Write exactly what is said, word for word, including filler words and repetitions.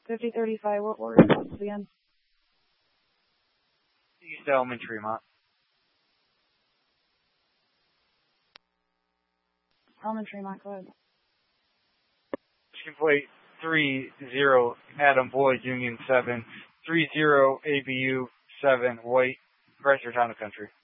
fifty thirty-five, what order is this again? East Elm and Tremont. Elm and Tremont, go ahead. Plate three zero, Adam Boyd, Union seven, three zero A B U seven, White, Chrysler Town and Country.